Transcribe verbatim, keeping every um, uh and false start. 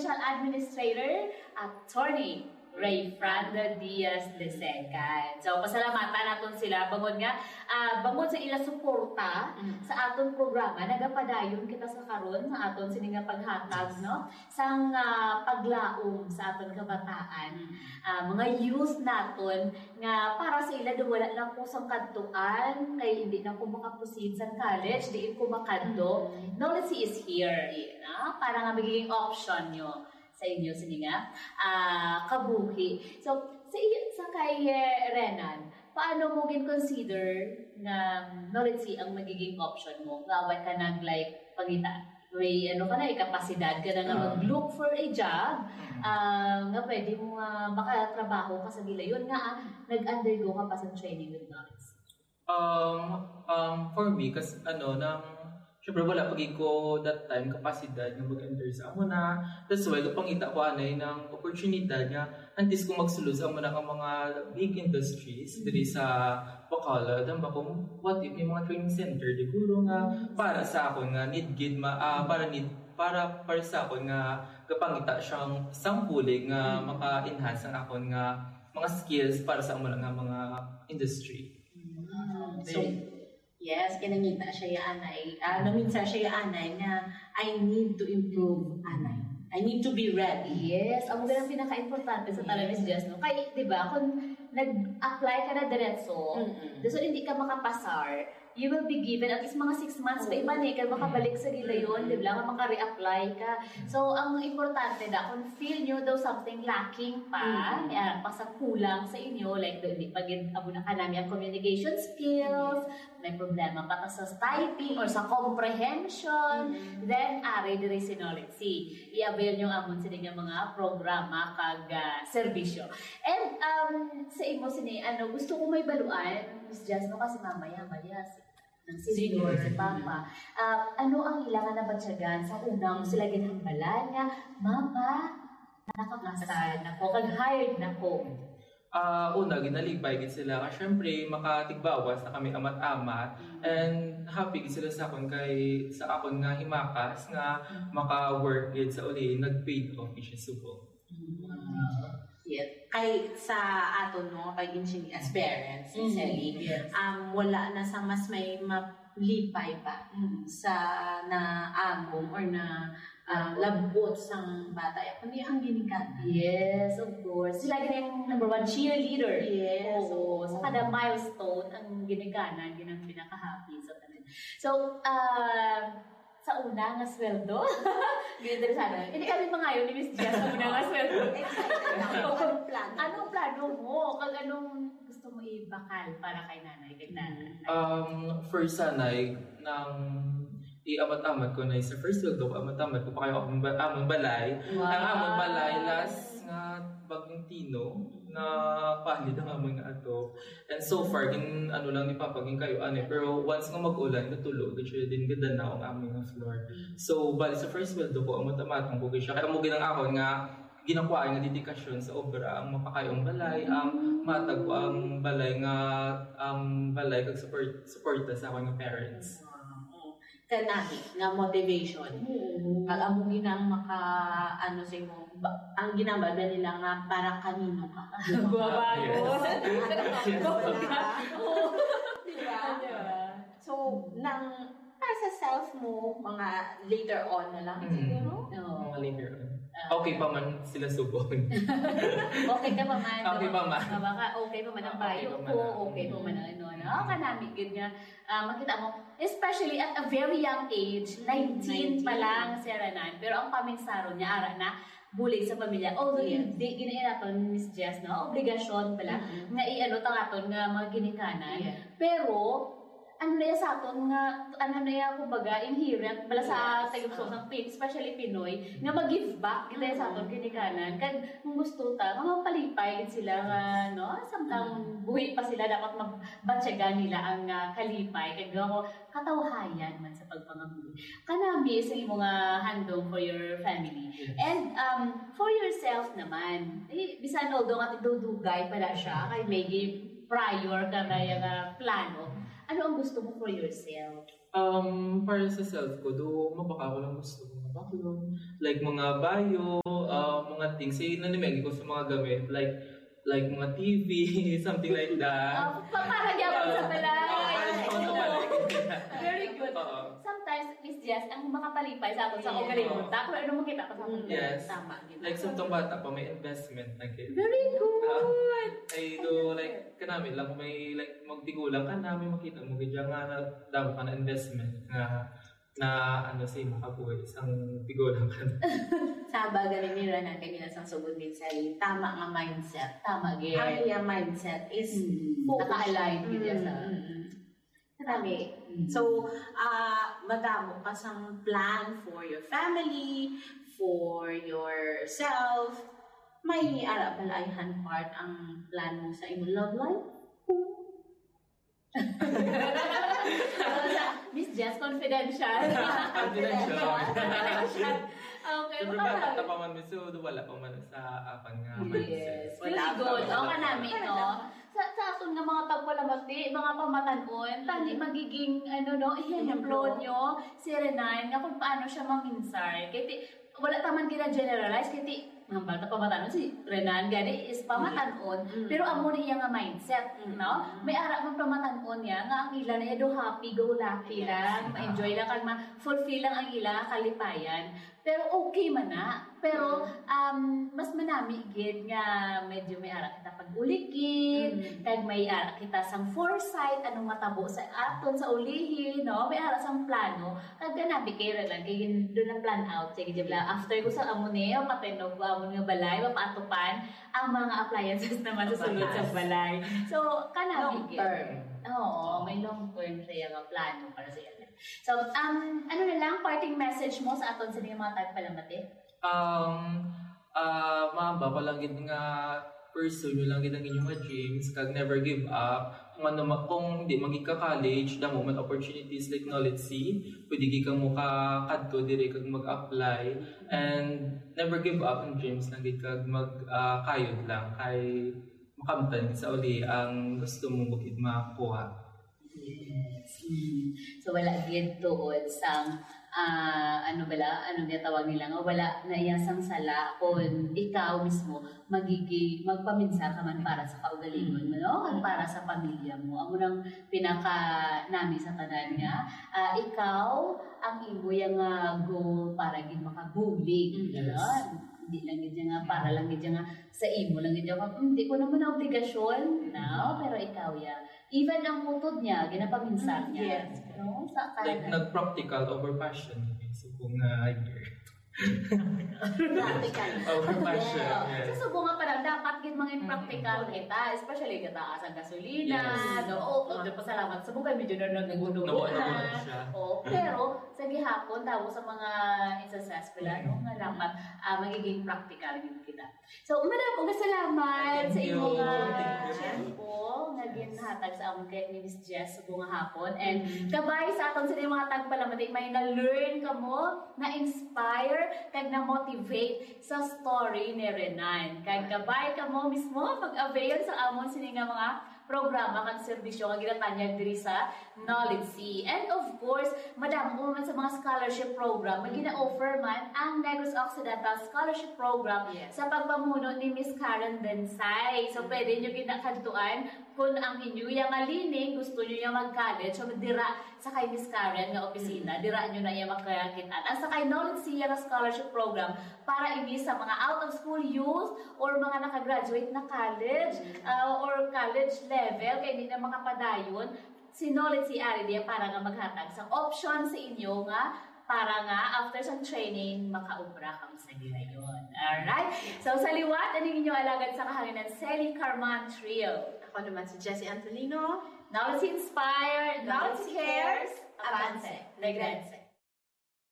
Provincial Administrator, Attorney Rayfrando Diaz de Secad. So, pasalamatan natin sila. Bangod nga, uh, bangod sa ila suporta mm-hmm. sa aton programa, nagapadayon kita sa karon sa aton sininga paghatag, no? Sang uh, paglaom sa aton kabataan. Uh, mga youth naton nga para sa ila wala lang ko sang kadtuan, kay hindi na ko makaproceed sa college, di ko makadto. Mm-hmm. Knowledge is here, no? Para nga magiging option nyo sa inyo sininga uh, kabuhi. So, sa iyo, sa kay uh, Renan, paano mo gin-consider na knowledge ang magiging option mo? Ngawan ka nag like pangita, way ano ka na, ikapasidad ka na nga mag-look for a job, uh, nga pwede mo uh, makatrabaho ka sa gila. Yun nga, uh, nag-undergo ka pa sa training with knowledge. Um, um, for me, kasi ano, nang siyempre wala pagi ko that time kapasidad nga mag-enter sa amo na. That's why kapangita ko anay ng oportunidad nga antes ko magsulod sa amo na ang mga big industries mm-hmm. diri sa Bacolod. Ang bakong what if may mga training center di guro nga para sa ako nga need gid ma uh, para need para para sa ako nga kapangita siyang sampulig nga mm-hmm. maka-enhance ang akon nga mga skills para sa amo na nga mga industry. Mm-hmm. So, yes, kinangita siya yung anay. Uh, naminsan siya yung anay na I need to improve anay. I need to be ready. Yes, ang ganang pinaka-importante sa Talamis Jazz, no? Kaya, di ba, kung nag-apply ka na diretso, mm-hmm. so hindi ka makapasar, you will be given at least mga six months pa iba na ka makabalik sa gila yun, di ba, maka-reapply ka. So, ang importante na, kung feel nyo daw something lacking pa, mm-hmm. yan, pasang kulang sa inyo, like, doon, di pagin, abo na ka namin ang communication skills, mm-hmm. may problema pa sa typing or sa comprehension, mm-hmm. then, ari, dire sinolexy. I-avail nyo amon sila ng mga programa kag uh, serbisyo. And, um, sa imo sini, ano, gusto ko may baluan, Miss Jazz, no, kasi mamaya, malyas, ng senior, si Papa. Uh, ano ang ilangan na batsyagan sa unang sila ginhambalan nga, Mama, nakapasar na ko, kag-hired na ko. Uh, una, ginalipay gid sila. Kasi syempre, makatigbawas na kami amat-amat. Mm-hmm. And happy gid sila sa akon kay sa akon nga himakas nga mm-hmm. maka-work gid sa uli, nag-paid off siya subo. Mm-hmm. Yes. Kay sa ato no, kay engineer as parents, mm-hmm. Sally, yes. um, wala na sa mas may malipay pa mm-hmm. sa na among or na uh, labot sang bata. Kundi ang ginikanan. Yes, of course. Sila yung number one cheerleader. Yes. Oo. So, sa kada milestone, ang ginikanan, yun ang pinaka-happy sa tanan. So, uh, sa una nga sweldo. Ganyan din sana. Hindi kami mga yun ni Miss Jess sa una nga sweldo. Anong plano? Anong plano mo? Kag anong gusto mo ibakal para kay nanay, kay nanay? Um, first sanay, nang i-amat-amat ko na sa first sweldo ko, amat-amat ko pa kayo among among balay. Wow. Ang among balay, last nga bagong tino, na pahalid ang among nga ato. And so far, in ano lang ni papaging kayo, ano, pero once nga mag-ulan, natulog, siya din ganda na ang aming nga floor. So, bali sa first sweldo ko, amat-amatang ko siya. Kaya mo ginang ako nga, ginakuha nga dedikasyon sa obra ang mapakayong balay, ang matag ko ang balay nga, ang balay kag support, suporta sa akong parents. Kanahi nga motivation. Mm-hmm. Kag amo ginang maka ano sa imo ang ginambada nila nga para kanino ka. Babago. Diba? So nang para sa self mo mga later on na lang siguro. Mga later on. Okay pa man sila subon. Okay ka pa man. Okay pa man. Baka okay pa man ang bayo ko, okay pa man ang ano. No, kanami gid nga uh, makita mo, especially at a very young age, nineteen pa lang si Renan, pero ang paminsaro niya ara na bulig sa pamilya. Although yes. Hindi ginaina naton Miss Jess, no, obligasyon pala mm-hmm. nga i-ano tangaton nga mga ginikanan. Yeah. Pero ano na sa aton nga, ano na yan, kumbaga, inherent, bala sa tagipso ng Pin, especially Pinoy, nga mag-give back, kita sa aton kinikanan. Kag, kung gusto ta, nga palipay, sila nga, no, samtang buhi pa sila, dapat magbatsyagan nila ang uh, kalipay, kag ako, katawhayan man sa pagpangabuhi. Kanami, sa imo nga handong for your family. And, um, for yourself naman, eh, bisan although nga tidudugay pala siya, kay may prior ka na yung uh, plano, ano ang gusto mo for yourself? Um, para sa self ko, do mabaka ko lang gusto mga background, like mga bio, uh, mga things. Eh, nanimegi ko sa mga gamit, like like mga T V, something like that. Uh, para gyapon sa balay. Oo, para gyapon sa balay. Very good. Oo. Sometimes, Miss Jess, ang makapalipay sa ato sa Yeah. ugaling ta, kung ano makita ko sa ato. Yes. Tama. Gina. Like sa itong bata pa, may investment na kid. Very good. Ay do like kanami lang kung may like magtigulang ka na may makita mo gidya nga na damo ka na investment nga na ano say makabuhi isang tigulang ka na. Sa baga ni Mira na kanina sa sugod din sa Lee, tama nga mindset. Tama, Ang girl. iya mindset is Mm. focus. Naka-align gid sa... Mm, mm, mm. Marami. Mm. So, ah madamo ka sang plan for your family, for yourself. May ara balayhan part ang plan mo sa imong love life? Miss Jess, confidential. Confidential. Okay, Siyempre baka bata pa man miso wala pa man sa apan nga yes. mindset. Very Wala good. pa. O ka namin, no? Sa, sa aton nga mga tagpalamati, mga pamatanon, tani magiging, ano no, i-upload nyo si Renan nga kung paano siya maminsar. Kaya ti, wala taman gina-generalize, kaya ti, mga bata pamatanon, si Renan, gani is pamatanon, Mm. pero amo niya nga mindset, Mm. no? May ara man pamatanon niya, nga ang ila na do happy, go lucky Yes. lang, ma-enjoy lang, kag ma-fulfill lang ang ila kalipayan. Pero okay man na. Pero um, mas manami gid nga medyo may ara kita pag-ulikid, Mm. kag may ara kita sang foresight, anong matabo sa aton sa ulihin, no? May ara sang plano. Kag ganabi kay Renan, kay doon na plan out. Sige, jabla. After ko sa amuneo, patinog ko amon nga balay, mapaatupan ang mga appliances naman sa sulod sa balay. So, kanabi Long gid. term. Oo, may long term siya nga plano para sa iya. So, um, ano na lang, parting message mo sa aton sa mga tagpalamati? Um, ah, mamba pa lang gid nga pursue nyo lang gid ang inyong mga dreams kag never give up. Kung ano ma- kung hindi magi ka college, damo man opportunities like knowledge see, pwede gi ka mo ka kadto dire kag mag-apply and never give up on dreams lang gid kag mag ah, kayod lang kay makamtan sa uli ang gusto mo gid makuha. Yes. Mm. So, wala gid tuod sang ah, ano bala, ano nga tawag nila nga, wala na iyasang sala kung ikaw mismo magigi magpaminsa ka man para sa kaugalingon mo, no? At para sa pamilya mo. Amo nang pinaka nami sa tanan nga, ah, ikaw ang imo yang nga goal para gid makabulig, Mm, no? Hindi lang gid nga para lang gid nga sa imo lang gid nga, "Hmm, di ko naman na obligasyon, no? Pero ikaw ya. Even ang mutod niya, ginapaminsan niya. Yes. No? Sa Like kanan. nag-practical over passion. So kung uh, year. Practical. Over passion. Yeah. Yes. Sa subo nga parang dapat gid mga practical kita, especially kataas ang gasolina, Yes. no? O, o, pasalamat sa bugay, medyo na naggudugo Nawa na na. siya. O, pero sa gihapon, daw sa mga successful, no? Nga dapat ah, magiging practical din kita. So, madam, uga salamat sa Thank imo you. nga Thank you. tempo nga ginhatag sa amon kay ni Miss Jess sa bunga hapon. And kabay sa aton sa mga tagpalamati, may na-learn ka mo, na-inspire, kag na-motivate sa story ni Renan. Kag kabay ka mo mismo mag-avail sa amon sini nga mga programa kag serbisyo nga ginatanyag diri sa Knowledge Sea. And of course, madam, kung man sa mga scholarship program, may gina-offer man ang Negros Occidental Scholarship Program Yes. sa pagpamuno ni Miss Karen Densay. So, pwede nyo ginakadtuan kung ang inyo yung alining, gusto nyo yung mag-college, so dira sa kay Miss Karen nga opisina, dira nyo na yung makakitaan. At sa kay Knowledge Sea nga scholarship program para ini sa mga out-of-school youth or mga nakagraduate na college uh, or college level, kaya hindi na makapadayon, si Knowledge Sea Ari diya para nga maghatag sa option sa inyo nga para nga after sa training makaubra kang sa ginayon. Alright? So sa liwat, ano inyong alagad sa kahanginan? Selly Carman Trio. Ako naman si Jessie Antolino. Knowledge Inspired, Knowledge Cares, Avance. Avance. Regrense.